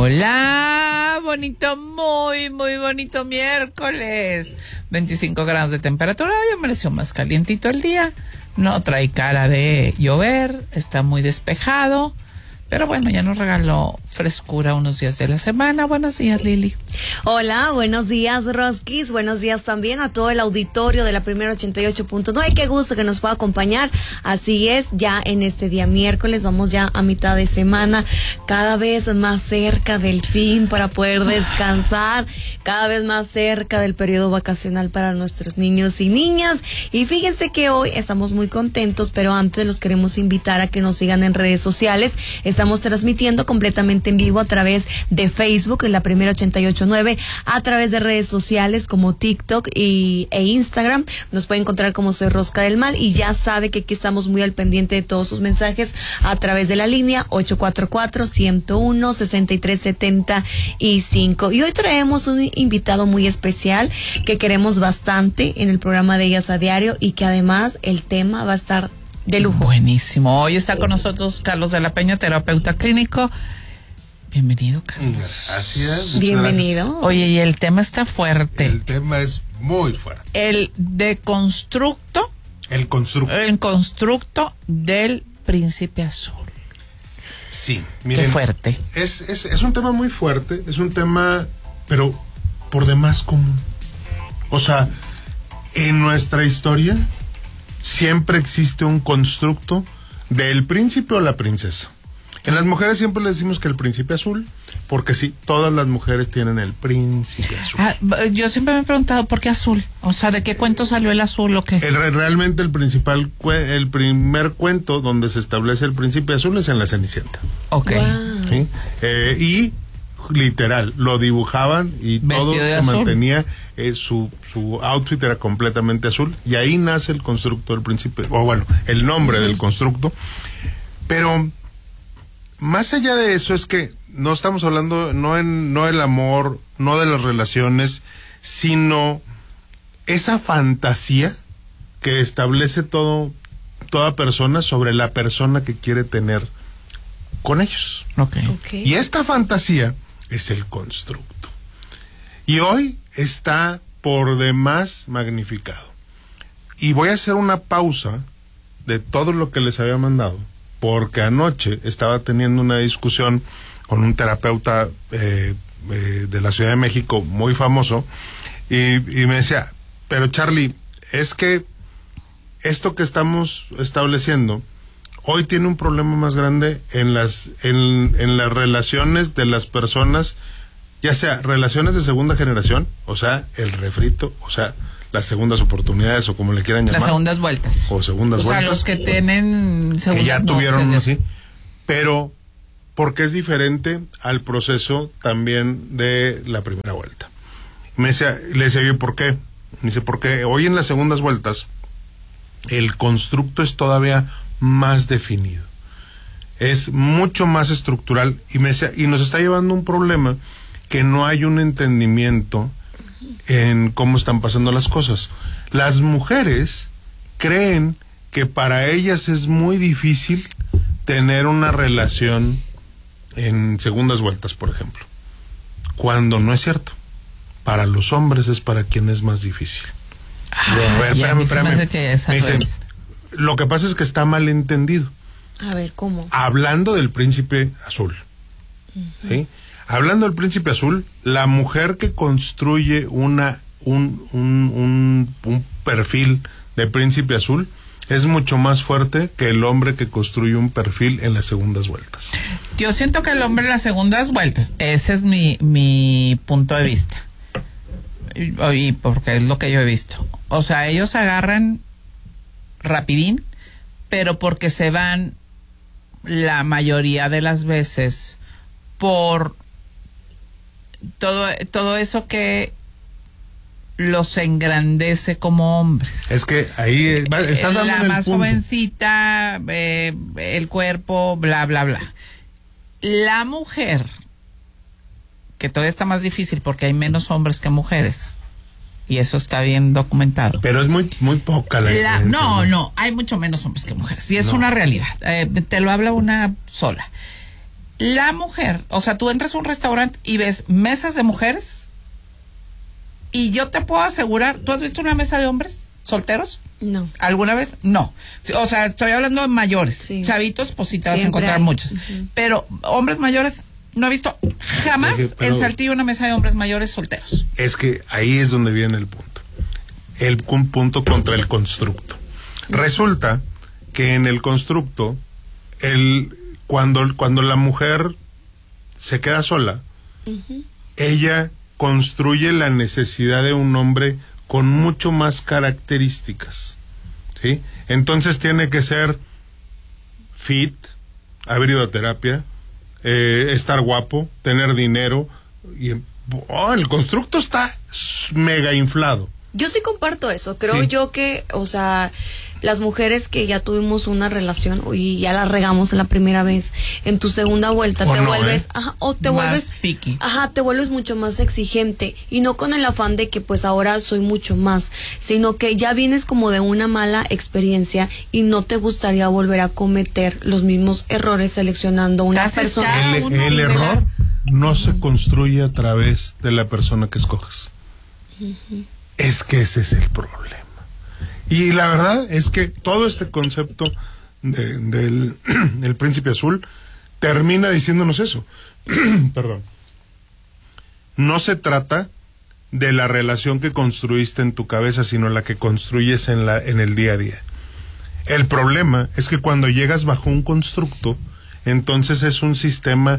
Hola, bonito, muy bonito miércoles. 25 grados de temperatura, hoy amaneció más calientito el día. No trae cara de llover, está muy despejado. Pero bueno, ya nos regaló frescura unos días de la semana. Buenos días, Lili. Hola, buenos días, Roskis. Buenos días también a todo el auditorio de la Primera 88.9. Qué gusto que nos pueda acompañar. Así es, ya en este día miércoles, vamos ya a mitad de semana, cada vez más cerca del fin para poder descansar, cada vez más cerca del periodo vacacional para nuestros niños y niñas. Y fíjense que hoy estamos muy contentos, pero antes los queremos invitar a que nos sigan en redes sociales. Estamos transmitiendo completamente en vivo a través de Facebook, en la Primera 88.9, a través de redes sociales como TikTok e Instagram. Nos puede encontrar como Soy Rosca del Mal, y ya sabe que aquí estamos muy al pendiente de todos sus mensajes a través de la línea 844-101-6375. Y hoy traemos un invitado muy especial que queremos bastante en el programa de Ellas a Diario, y que además el tema va a estar de lujo. Buenísimo. Hoy está con nosotros Carlos de la Peña, terapeuta clínico. Bienvenido, Carlos. Gracias. Bienvenido. Gracias. Oye, y el tema está fuerte. El tema es muy fuerte. El deconstructo. El constructo. El constructo del príncipe azul. Sí, miren. Qué fuerte. Es un tema muy fuerte, es un tema, pero por demás común. O sea, en nuestra historia siempre existe un constructo del príncipe o la princesa. En las mujeres siempre le decimos que el príncipe azul, porque sí, todas las mujeres tienen el príncipe azul. Yo siempre me he preguntado por qué azul. O sea, ¿de qué cuento salió el azul o qué? Realmente el primer cuento donde se establece el príncipe azul es en La Cenicienta. Ok. Wow. ¿Sí? Y literal, lo dibujaban y todo se azul. mantenía, su outfit era completamente azul, y ahí nace el constructo del príncipe, o bueno, el nombre del constructo. Pero más allá de eso, es que no estamos hablando, no del amor, no de las relaciones, sino esa fantasía que establece toda persona sobre la persona que quiere tener con ellos. Okay. Y esta fantasía es el constructo. Y hoy está por demás magnificado. Y voy a hacer una pausa de todo lo que les había mandado, porque anoche estaba teniendo una discusión con un terapeuta de la Ciudad de México muy famoso, y me decía, pero Charlie, es que esto que estamos estableciendo hoy tiene un problema más grande en las relaciones de las personas, ya sea relaciones de segunda generación, o sea, el refrito, o sea, las segundas oportunidades, o como le quieran llamar. Las segundas vueltas. O segundas vueltas. O sea, los que tienen segundas, que ya tuvieron no, así. Pero, porque es diferente al proceso también de la primera vuelta. Le decía yo, ¿por qué? Me dice, porque hoy en las segundas vueltas el constructo es todavía más definido, es mucho más estructural, y me decía, y nos está llevando un problema que no hay un entendimiento en cómo están pasando las cosas. Las mujeres creen que para ellas es muy difícil tener una relación en segundas vueltas, por ejemplo, cuando no es cierto. Para los hombres es para quien es más difícil. A ver, espérame. Me dicen, lo que pasa es que está mal entendido. A ver, ¿cómo? Hablando del príncipe azul. ¿Sí? Hablando del príncipe azul, la mujer que construye un perfil de príncipe azul es mucho más fuerte que el hombre que construye un perfil en las segundas vueltas. Yo siento que el hombre en las segundas vueltas, ese es mi punto de vista. Y porque es lo que yo he visto. O sea, ellos agarran rapidín, pero porque se van la mayoría de las veces por todo eso que los engrandece como hombres. Es que ahí estás dando la el más punto. jovencita, el cuerpo, bla, bla, bla. La mujer, que todavía está más difícil porque hay menos hombres que mujeres, y eso está bien documentado. Pero es muy poca la diferencia. No, hay mucho menos hombres que mujeres, y es una realidad. Te lo habla una sola. la mujer, o sea, tú entras a un restaurante y ves mesas de mujeres y yo te puedo asegurar, ¿tú has visto una mesa de hombres solteros? No. ¿Alguna vez? No. O sea, estoy hablando de mayores. Sí. Chavitos, pues sí te vas a Siempre encontrar hay. muchos. Pero hombres mayores, no he visto jamás Pero en Saltillo una mesa de hombres mayores solteros. Es que ahí es donde viene el punto. Un punto contra el constructo. Resulta que en el constructo, cuando la mujer se queda sola, ella construye la necesidad de un hombre con mucho más características, ¿sí? Entonces tiene que ser fit, haber ido a terapia, estar guapo, tener dinero, y el constructo está mega inflado. Yo sí comparto eso. Creo Sí. yo que, o sea, las mujeres que ya tuvimos una relación y ya la regamos en la primera vez, en tu segunda vuelta O te no, vuelves, ajá, o te Más vuelves picky. Ajá, te vuelves mucho más exigente y no con el afán de que pues ahora soy mucho más, sino que ya vienes como de una mala experiencia y no te gustaría volver a cometer los mismos errores seleccionando una Haces persona. ya El uno error no se construye a través de la persona que escoges. Es que ese es el problema. Y la verdad es que todo este concepto del el príncipe azul termina diciéndonos eso. Perdón. No se trata de la relación que construiste en tu cabeza, sino la que construyes en el día a día. El problema es que cuando llegas bajo un constructo, entonces es un sistema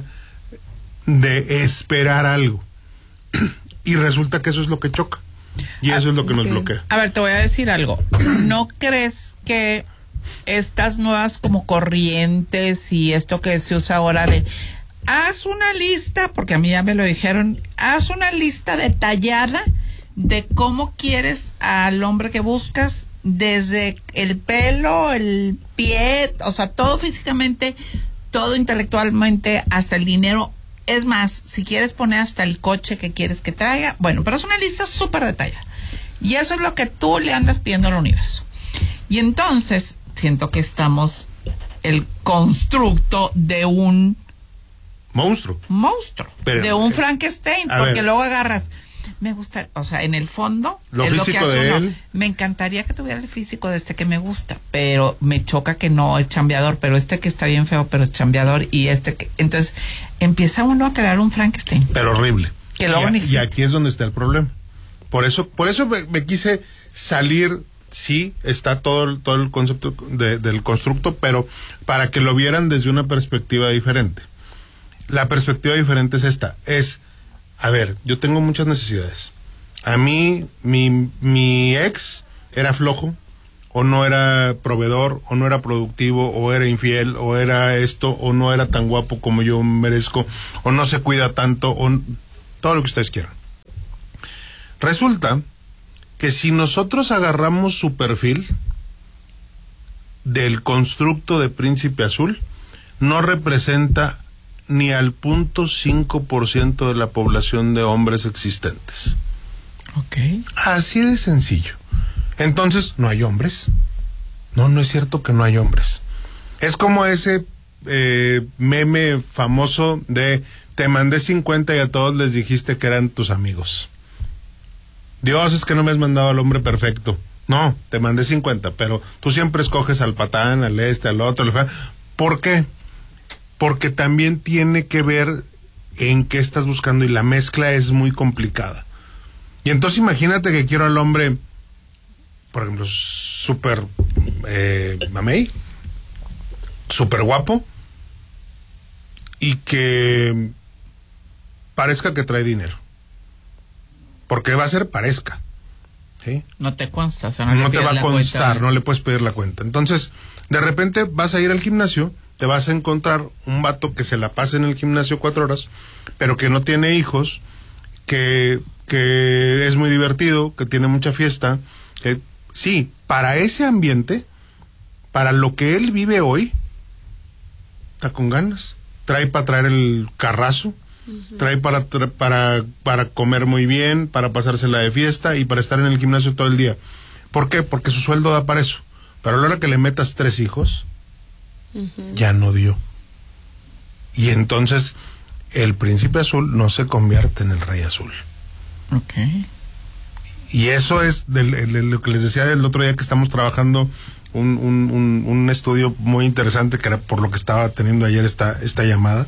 de esperar algo. Y resulta que eso es lo que choca. Y eso es lo que nos ok. bloquea. A ver, te voy a decir algo. ¿No crees que estas nuevas como corrientes y esto que se usa ahora de haz una lista, porque a mí ya me lo dijeron, haz una lista detallada de cómo quieres al hombre que buscas, desde el pelo, el pie, o sea, todo físicamente, todo intelectualmente, hasta el dinero? Es más, si quieres poner hasta el coche que quieres que traiga, bueno, pero es una lista súper detallada. Y eso es lo que tú le andas pidiendo al universo. Y entonces, siento que estamos el constructo de un Monstruo. monstruo, Pero, de un Frankenstein, a porque ver. luego agarras, me gusta, o sea, en el fondo, Lo es lo que físico hace de uno. él. Me encantaría que tuviera el físico de este que me gusta, pero me choca que no es chambeador, pero este que está bien feo, pero es chambeador, y este que, entonces, empieza uno a crear un Frankenstein. Pero horrible. Que luego ni Y existe. aquí es donde está el problema. Por eso me quise salir. Sí, está todo el concepto del constructo, pero para que lo vieran desde una perspectiva diferente. La perspectiva diferente es esta. A ver, yo tengo muchas necesidades. A mí, mi ex era flojo, o no era proveedor, o no era productivo, o era infiel, o era esto, o no era tan guapo como yo merezco, o no se cuida tanto, o todo lo que ustedes quieran. Resulta que si nosotros agarramos su perfil del constructo de Príncipe Azul, no representa ni al 0.5% de la población de hombres existentes. Ok. Así de sencillo. Entonces, ¿no hay hombres? No es cierto que no hay hombres. Es como ese meme famoso de te mandé 50 y a todos les dijiste que eran tus amigos. Dios, es que no me has mandado al hombre perfecto. No, te mandé 50, pero tú siempre escoges al patán, al al otro, al feo. ¿Por qué? Porque también tiene que ver en qué estás buscando y la mezcla es muy complicada. Y entonces imagínate que quiero al hombre, por ejemplo, súper mamey, súper guapo, y que parezca que trae dinero. Porque va a ser parezca. ¿Sí? No te consta, o sea, No te pidas va a la constar, cuenta. no le puedes pedir la cuenta. Entonces, de repente vas a ir al gimnasio, te vas a encontrar un vato que se la pasa en el gimnasio 4 horas, pero que no tiene hijos, que es muy divertido, que tiene mucha fiesta. Sí, para ese ambiente, para lo que él vive hoy, está con ganas. Trae para traer el carrazo, trae para comer muy bien, para pasársela de fiesta y para estar en el gimnasio todo el día. ¿Por qué? Porque su sueldo da para eso. Pero a la hora que le metas 3 hijos, ya no dio. Y entonces el príncipe azul no se convierte en el rey azul. Okay. Y eso es lo que les decía el otro día, que estamos trabajando un estudio muy interesante, que era por lo que estaba teniendo ayer esta llamada.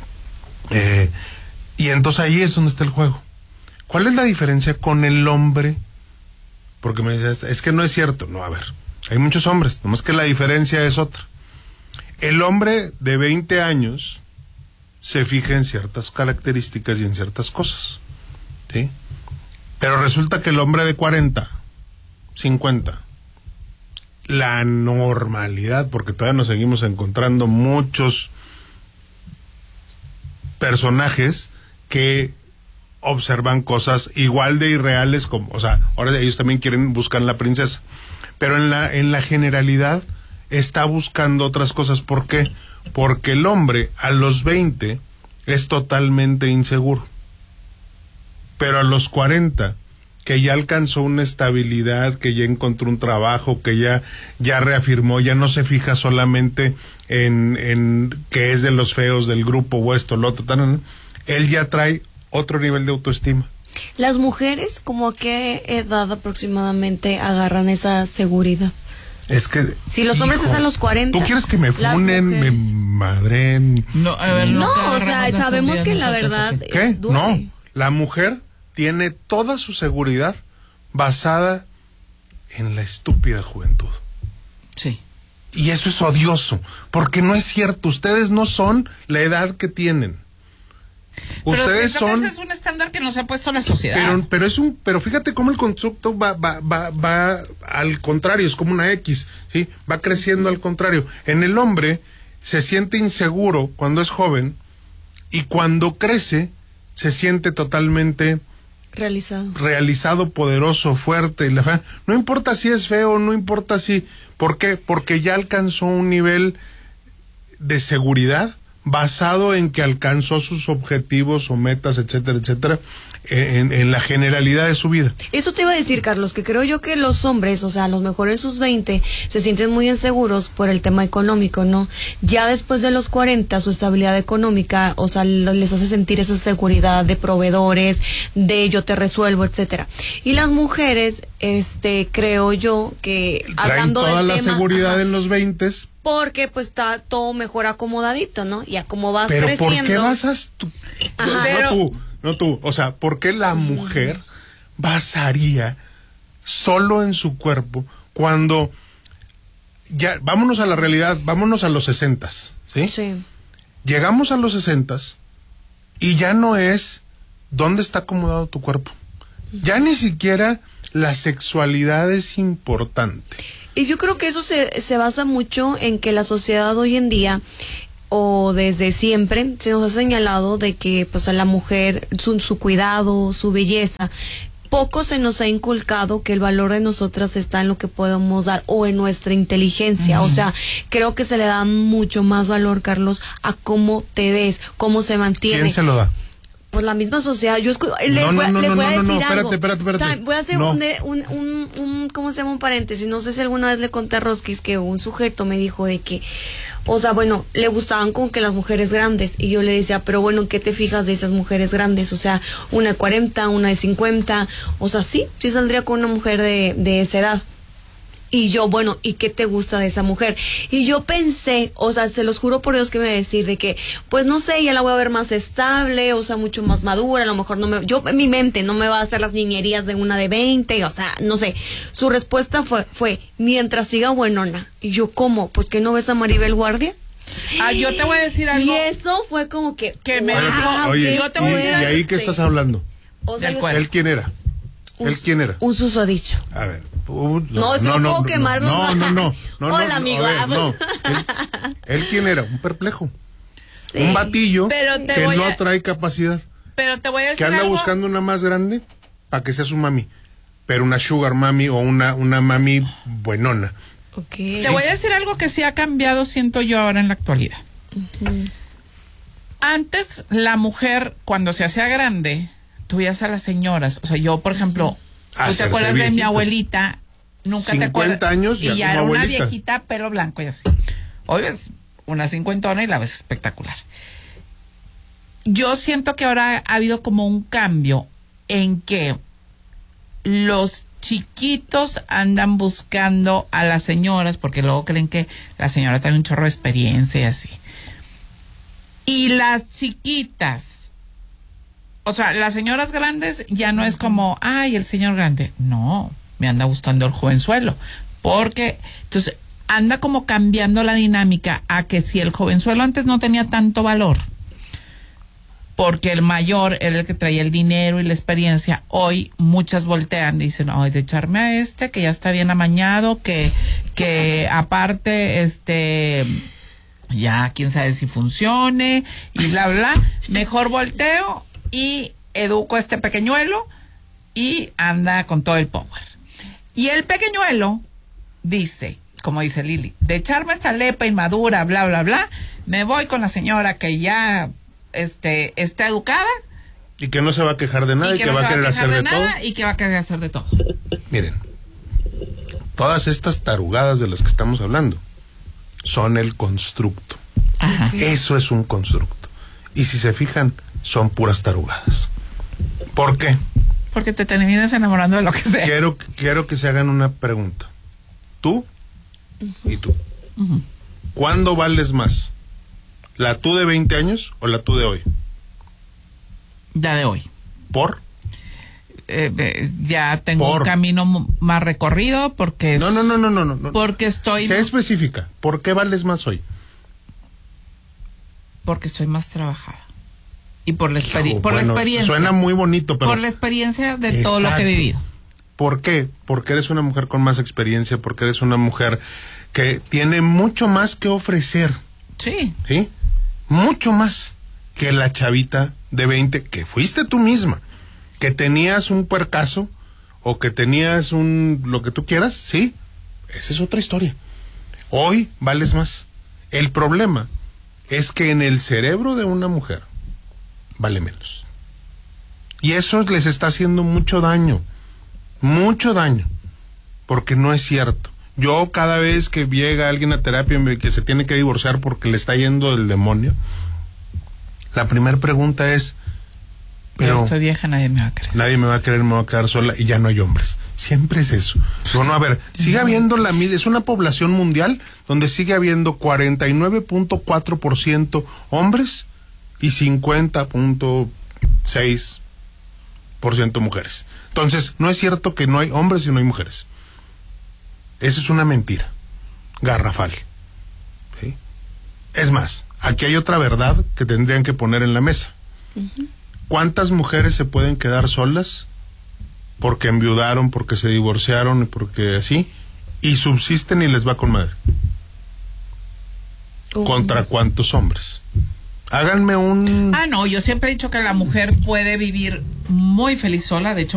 Y entonces ahí es donde está el juego. ¿Cuál es la diferencia con el hombre? Porque me decías, es que no es cierto. No, a ver, hay muchos hombres, nomás que la diferencia es otra. El hombre de 20 años se fija en ciertas características y en ciertas cosas, ¿sí? Pero resulta que el hombre de 40, 50, la normalidad, porque todavía nos seguimos encontrando muchos personajes que observan cosas igual de irreales, como, o sea, ahora ellos también buscan la princesa, pero en la generalidad está buscando otras cosas. ¿Por qué? Porque el hombre a los 20 es totalmente inseguro, pero a los 40, que ya alcanzó una estabilidad, que ya encontró un trabajo, que ya reafirmó, ya no se fija solamente en que es de los feos del grupo o esto, lo otro, él ya trae otro nivel de autoestima. Las mujeres, ¿cómo a qué edad aproximadamente agarran esa seguridad? Es que si los hombres es a los 40. ¿Tú quieres que me funen, me madren? No, a ver, no, o sea, sabemos que la verdad ¿qué? duele. No, la mujer tiene toda su seguridad basada en la estúpida juventud. Sí. Y eso es odioso, porque no es cierto. Ustedes no son la edad que tienen. Pero Ustedes son. Ese es un estándar que nos ha puesto la sociedad. Pero fíjate cómo el constructo va al contrario, es como una X, ¿sí? Va creciendo al contrario. En el hombre se siente inseguro cuando es joven, y cuando crece se siente totalmente realizado, poderoso, fuerte. No importa si es feo, no importa si. ¿Por qué? Porque ya alcanzó un nivel de seguridad basado en que alcanzó sus objetivos o metas, etcétera, etcétera, en la generalidad de su vida. Eso te iba a decir, Carlos, que creo yo que los hombres, o sea, a lo mejor en sus 20, se sienten muy inseguros por el tema económico, ¿no? Ya después de los 40, su estabilidad económica, o sea, les hace sentir esa seguridad de proveedores, de yo te resuelvo, etcétera. Y las mujeres, creo yo que hablando toda del la tema, seguridad en los 20. Porque pues está todo mejor acomodadito, ¿no? Y a como vas pero creciendo. ¿por qué basas tú? No tú. O sea, ¿por qué la mujer basaría solo en su cuerpo cuando ya, vámonos a la realidad, vámonos a los 60s, ¿sí? Sí. Llegamos a los 60s y ya no es dónde está acomodado tu cuerpo. Ya ni siquiera la sexualidad es importante. Y yo creo que eso se basa mucho en que la sociedad hoy en día, o desde siempre, se nos ha señalado de que pues a la mujer, su cuidado, su belleza, poco se nos ha inculcado que el valor de nosotras está en lo que podemos dar o en nuestra inteligencia. O sea, creo que se le da mucho más valor, Carlos, a cómo te ves, cómo se mantiene. ¿Quién se lo da? Pues la misma sociedad. Yo les voy a decir algo. Espérate. Voy a hacer un ¿cómo se llama? Un paréntesis. No sé si alguna vez le conté a Rosquis que un sujeto me dijo de que, o sea, bueno, le gustaban como que las mujeres grandes. Y yo le decía, pero bueno, ¿en qué te fijas de esas mujeres grandes? O sea, una de 40, una de 50. O sea, sí saldría con una mujer de esa edad. Y yo, bueno, ¿y qué te gusta de esa mujer? Y yo pensé, o sea, se los juro por Dios que me iba a decir de que, pues no sé, ya la voy a ver más estable, o sea, mucho más madura, a lo mejor en mi mente no me va a hacer las niñerías de una de 20, o sea, no sé. Su respuesta fue, mientras siga buenona. Y yo, ¿cómo? ¿Pues que no ves a Maribel Guardia? Yo te voy a decir algo. Y eso fue como que me dijo, oye, yo te voy a decir ¿y ahí qué estás hablando? O sea, ¿Él quién era? ¿Él quién era? Un susodicho. A ver. No, es que no puedo quemarlo. No. Hola, amigo. ¿Él quién era? Un perplejo. Sí. Un batillo que no trae capacidad. Pero te voy a decir que anda algo. buscando una más grande para que sea su mami. Pero una sugar mami o una mami buenona. Okay. Te voy a decir algo que sí ha cambiado, siento yo, ahora en la actualidad. Uh-huh. Antes, la mujer, cuando se hacía grande, tú veías a las señoras. O sea, yo, por ejemplo, ¿tú te acuerdas de mi abuelita? Nunca te acuerdas. 50 años y ya era abuelita. Una viejita, pelo blanco y así. Hoy ves una cincuentona y la ves espectacular. yo siento que ahora ha habido como un cambio en que los chiquitos andan buscando a las señoras, porque luego creen que la señora tiene un chorro de experiencia y así. Y las chiquitas, o sea, las señoras grandes ya no es como, ay, el señor grande. No, me anda gustando el jovenzuelo. Porque, entonces, anda como cambiando la dinámica a que si el jovenzuelo antes no tenía tanto valor, porque el mayor era el que traía el dinero y la experiencia, hoy muchas voltean y dicen, ay, de echarme a este que ya está bien amañado, que aparte, ya quién sabe si funcione, y bla, bla, mejor volteo y educo a este pequeñuelo y anda con todo el power. Y el pequeñuelo dice, como dice Lili, de echarme esta lepa inmadura, bla, bla, bla, me voy con la señora que ya está educada. Y que no se va a quejar de nada y que va a querer hacer de todo. Y que va a querer hacer de todo. Miren, todas estas tarugadas de las que estamos hablando son el constructo. Ajá. Eso es un constructo. Y si se fijan, son puras tarugadas. ¿Por qué? Porque te terminas enamorando de lo que sea. Quiero que se hagan una pregunta. Tú y tú. ¿Cuándo vales más? ¿La tú de 20 años o la tú de hoy? La de hoy. ¿Por? Ya tengo un camino más recorrido porque... No. Porque estoy... Sea específica. ¿Por qué vales más hoy? Porque estoy más trabajada. Y por la experiencia. Suena muy bonito, pero... Por la experiencia de todo lo que he vivido. ¿Por qué? Porque eres una mujer con más experiencia, porque eres una mujer que tiene mucho más que ofrecer. Sí. ¿Sí? Mucho más que la chavita de 20 que fuiste tú misma, que tenías un puercazo o que tenías lo que tú quieras, sí, esa es otra historia. Hoy vales más. El problema es que en el cerebro de una mujer vale menos. Y eso les está haciendo mucho daño, porque no es cierto. Yo cada vez que llega alguien a terapia que se tiene que divorciar porque le está yendo el demonio, la primera pregunta es, pero estoy vieja, nadie me va a querer. Nadie me va a querer, me voy a quedar sola y ya no hay hombres. Siempre es eso. Bueno, a ver, sigue habiendo es una población mundial donde sigue habiendo 49.4% hombres y 50.6% mujeres. Entonces, no es cierto que no hay hombres y no hay mujeres. Eso es una mentira garrafal. ¿Sí? Es más, aquí hay otra verdad que tendrían que poner en la mesa. ¿Cuántas mujeres se pueden quedar solas porque enviudaron, porque se divorciaron, porque así, y subsisten y les va con madre? ¿Contra cuántos hombres? Háganme un... No, yo siempre he dicho que la mujer puede vivir muy feliz sola, de hecho